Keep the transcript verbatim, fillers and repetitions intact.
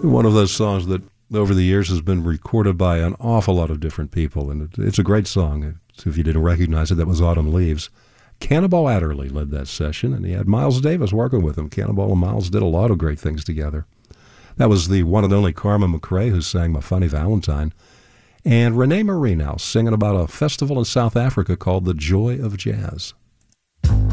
One of those songs that over the years has been recorded by an awful lot of different people, and it, it's a great song. So if you didn't recognize it, that was Autumn Leaves. Cannonball Adderley led that session, and he had Miles Davis working with him. Cannonball and Miles did a lot of great things together. That was the one and only Carmen McRae who sang My Funny Valentine. And Renee Marie now singing about a festival in South Africa called The Joy of Jazz.